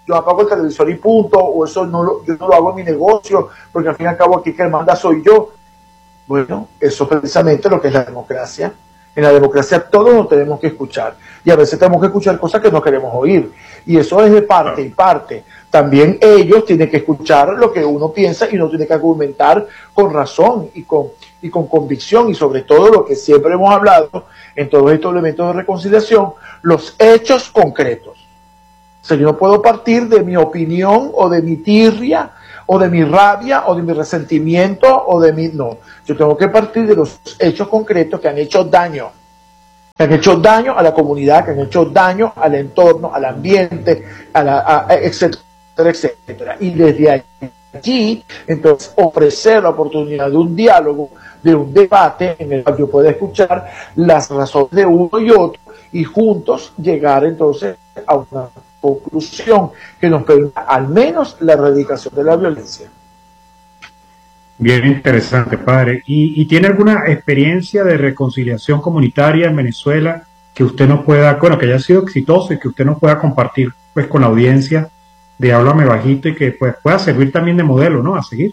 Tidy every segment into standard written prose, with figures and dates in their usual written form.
yo apago el televisor y punto, o eso yo no lo hago en mi negocio, porque al fin y al cabo aquí que manda soy yo. Bueno, eso es precisamente lo que es la democracia. En la democracia todos nos tenemos que escuchar, y a veces tenemos que escuchar cosas que no queremos oír, y eso es de parte y parte. También ellos tienen que escuchar lo que uno piensa, y uno tiene que argumentar con razón y con convicción, y sobre todo lo que siempre hemos hablado en todos estos elementos de reconciliación, los hechos concretos. O sea, yo no puedo partir de mi opinión o de mi tirria o de mi rabia o de mi resentimiento o de mi... No, yo tengo que partir de los hechos concretos que han hecho daño a la comunidad, que han hecho daño al entorno, al ambiente, etcétera, etcétera. Y desde allí, entonces, ofrecer la oportunidad de un diálogo, de un debate en el cual yo pueda escuchar las razones de uno y otro y juntos llegar entonces a una conclusión que nos permita al menos la erradicación de la violencia. Bien interesante, padre. ¿Y tiene alguna experiencia de reconciliación comunitaria en Venezuela que usted nos pueda, bueno, que haya sido exitoso y que usted nos pueda compartir pues con la audiencia de Háblame Bajito y que pues pueda servir también de modelo, ¿no?, a seguir?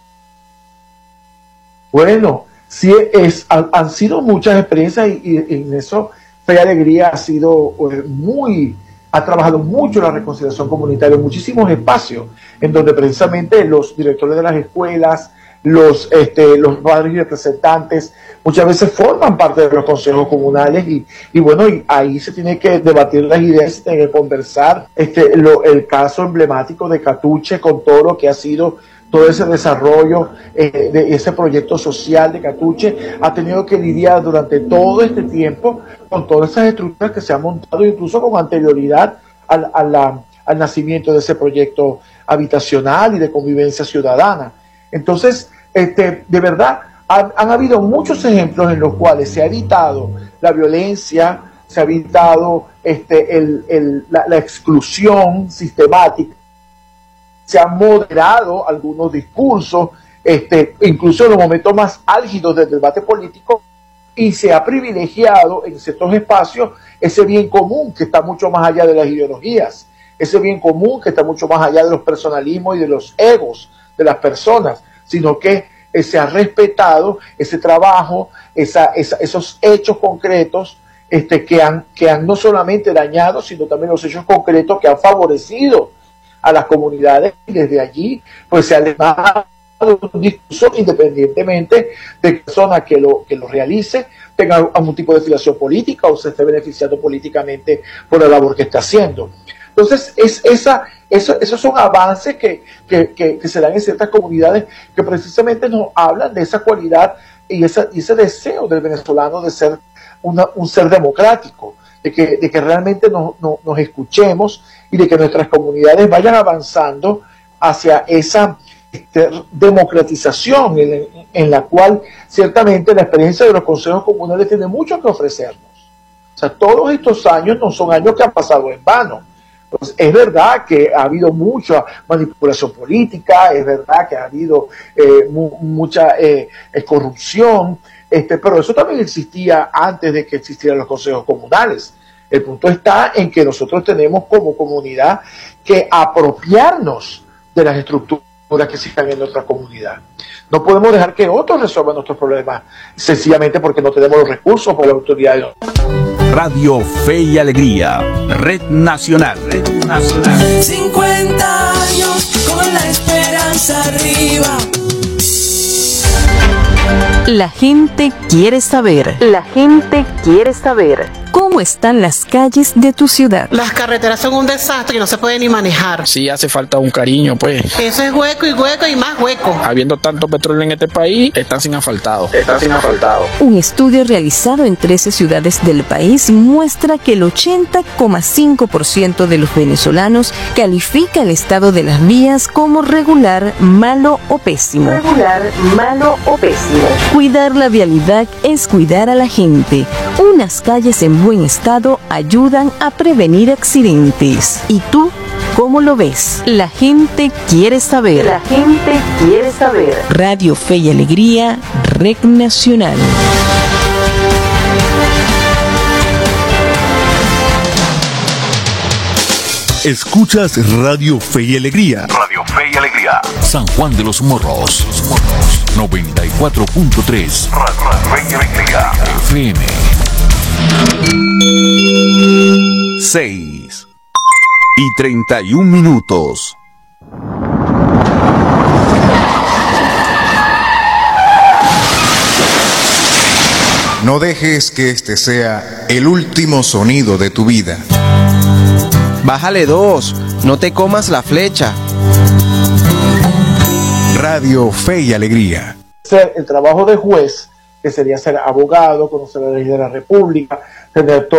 Bueno, sí, han sido muchas experiencias y en eso Fe y Alegría ha trabajado mucho la reconciliación comunitaria, muchísimos espacios en donde precisamente los directores de las escuelas, los padres y representantes muchas veces forman parte de los consejos comunales y bueno, y ahí se tiene que debatir las ideas, se tiene que conversar. El caso emblemático de Catuche, con todo lo que ha sido todo ese desarrollo de ese proyecto social de Catuche, ha tenido que lidiar durante todo este tiempo con todas esas estructuras que se han montado incluso con anterioridad al nacimiento de ese proyecto habitacional y de convivencia ciudadana. Entonces, de verdad, han habido muchos ejemplos en los cuales se ha evitado la violencia, se ha evitado la exclusión sistemática, se han moderado algunos discursos, incluso en los momentos más álgidos del debate político, y se ha privilegiado en ciertos espacios ese bien común que está mucho más allá de las ideologías, ese bien común que está mucho más allá de los personalismos y de los egos de las personas, sino que se ha respetado ese trabajo, esos hechos concretos que han no solamente dañado, sino también los hechos concretos que han favorecido a las comunidades, y desde allí pues se ha levantado un discurso independientemente de que la persona que lo realice tenga algún tipo de filiación política o se esté beneficiando políticamente por la labor que está haciendo. Entonces, esos son avances que se dan en ciertas comunidades que precisamente nos hablan de esa cualidad y ese deseo del venezolano de ser un ser democrático, de que realmente nos escuchemos y de que nuestras comunidades vayan avanzando hacia esa democratización en la cual ciertamente la experiencia de los consejos comunales tiene mucho que ofrecernos. O sea, todos estos años no son años que han pasado en vano. Pues es verdad que ha habido mucha manipulación política, es verdad que ha habido mucha corrupción, pero eso también existía antes de que existieran los consejos comunales. El punto está en que nosotros tenemos como comunidad que apropiarnos de las estructuras que existan en nuestra comunidad. No podemos dejar que otros resuelvan nuestros problemas sencillamente porque no tenemos los recursos por la autoridad. Radio Fe y Alegría, Red Nacional. 50 años con la esperanza arriba. La gente quiere saber. La gente quiere saber. ¿Cómo están las calles de tu ciudad? Las carreteras son un desastre y no se puede ni manejar. Sí, hace falta un cariño, pues. Eso es hueco y más hueco. Habiendo tanto petróleo en este país, están sin asfaltado. Un estudio realizado en 13 ciudades del país muestra que el 80,5% de los venezolanos califica el estado de las vías como regular, malo o pésimo. Cuidar la vialidad es cuidar a la gente. Unas calles en buen estado ayudan a prevenir accidentes. ¿Y tú cómo lo ves? La gente quiere saber. La gente quiere saber. Radio Fe y Alegría, Red Nacional. Escuchas Radio Fe y Alegría. Radio Fe y Alegría. San Juan de los Morros. 94.3. Radio Fe y Alegría. FM. 6:31. No dejes que este sea el último sonido de tu vida. Bájale 2, no te comas la flecha. Radio Fe y Alegría. El trabajo de juez, que sería ser abogado, conocer la ley de la República, tener todo